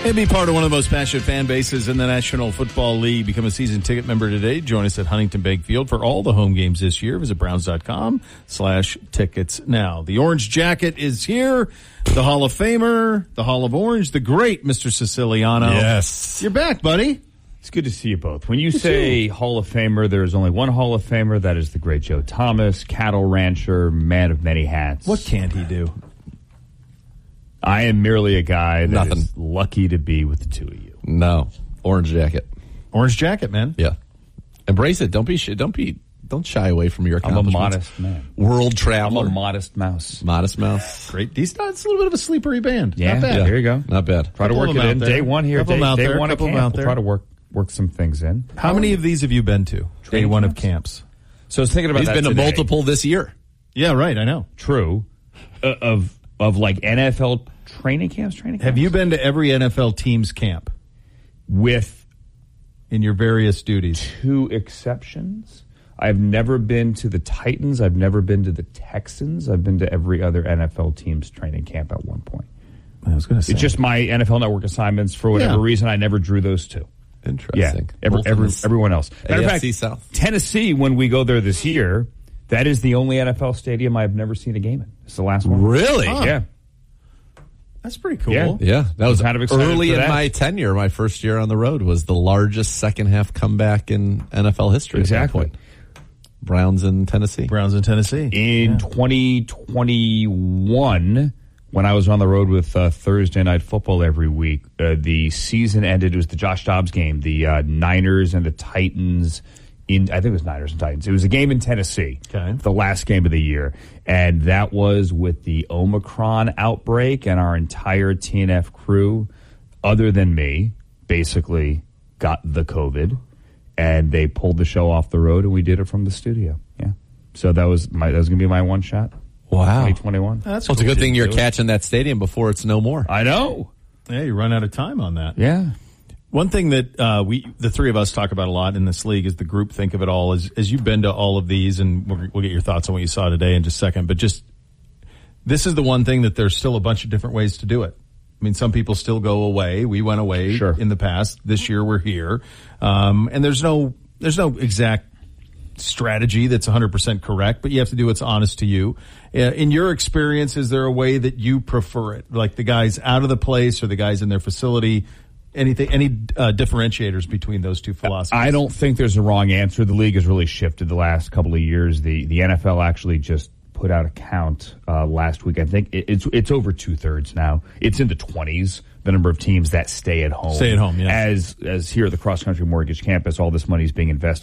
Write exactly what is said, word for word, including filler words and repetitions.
And be part of one of the most passionate fan bases in the National Football League. Become a season ticket member today. Join us at Huntington Bank Field for all the home games this year. Visit Browns.com slash tickets now. The Orange Jacket is here. The Hall of Famer, the Hall of Orange, the great Mister Siciliano. Yes. You're back, buddy. It's good to see you both. When you say Hall of Famer, there's only one Hall of Famer. That is the great Joe Thomas, cattle rancher, man of many hats. What can't he do? I am merely a guy that Nothing. is lucky to be with the two of you. No. Orange Jacket. Orange Jacket, man. Yeah. Embrace it. Don't be sh- don't be don't shy away from your I'm a accomplishments. modest man. World I'm traveler. a modest mouse. Modest mouse. Great. He's not, it's a little bit of a sleepery band. Yeah, Not bad. yeah. There you go. Not bad. Try to Couple work of it them in. out there. Day one here. Couple Day, of them out day there. one of Couple of camp. them out We'll there. try to work work some things in. How many of these have you been to? Day Training one of camps? camps. So I was thinking about He's that been to today. multiple this year. Yeah, right. I know. True. Uh, of of like N F L training camps. Training camps. Have you been to every N F L team's camp with in your various duties? two exceptions? I've never been to the Titans. I've never been to the Texans. I've been to every other N F L team's training camp at one point. I was going to say. It's just my N F L Network assignments. For whatever Yeah. reason, I never drew those two. Interesting. Yeah, every, Both in every, this everyone else. Matter of A F C fact, South. Tennessee, when we go there this year, that is the only N F L stadium I've never seen a game in. It's the last one. Really? Huh. Yeah. That's pretty cool. Yeah. Yeah, that was kind of excited early for in that. my tenure. My first year on the road was the largest second half comeback in N F L history. at that Exactly. point. Browns in Tennessee. Browns in Tennessee. In Yeah. twenty twenty-one, when I was on the road with uh, Thursday Night Football every week, uh, the season ended. It was the Josh Dobbs game, the uh, Niners and the Titans. In I think it was Niners and Titans. It was a game in Tennessee, Okay. the last game of the year, and that was with the Omicron outbreak, and our entire T N F crew, other than me, basically got the COVID, and they pulled the show off the road, and we did it from the studio. Yeah, so that was my that was gonna be my one shot. Wow. twenty twenty-one. That's Well, it's a cool. good thing you're do it. catching that stadium before it's no more. I know. Yeah, you run out of time on that. Yeah. One thing that uh, we, the three of us, talk about a lot in this league is the group think of it all. As, as you've been to all of these, and we'll, we'll get your thoughts on what you saw today in just a second, but just this is the one thing that there's still a bunch of different ways to do it. I mean, some people still go away. We went away Sure. in the past. This year we're here. Um, and there's no, there's no exact strategy that's one hundred percent correct, but you have to do what's honest to you. Uh, in your experience, is there a way that you prefer it? Like the guys out of the place or the guys in their facility? Anything, any uh, differentiators between those two philosophies? I don't think there's a wrong answer. The league has really shifted the last couple of years. The the N F L actually just put out a count uh, last week. I think it, it's it's over two thirds now. It's in the twenties. The number of teams that stay at home. Stay at home, yeah. As as here at the Cross Country Mortgage Campus, all this money is being invested